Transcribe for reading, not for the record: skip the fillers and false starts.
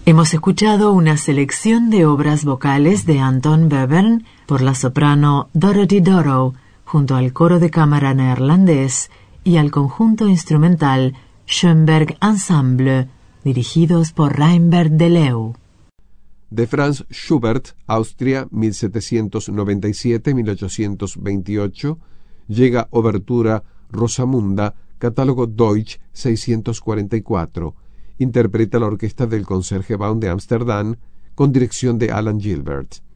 Hemos escuchado una selección de obras vocales de Anton Webern por la soprano Dorothy Dorough, junto al coro de cámara neerlandés y al conjunto instrumental Schönberg Ensemble, dirigidos por Reinbert de Leeuw. De Franz Schubert, Austria, 1797-1828, llega Obertura Rosamunda, catálogo Deutsch 644. Interpreta la orquesta del Concertgebouw de Ámsterdam, con dirección de Alan Gilbert.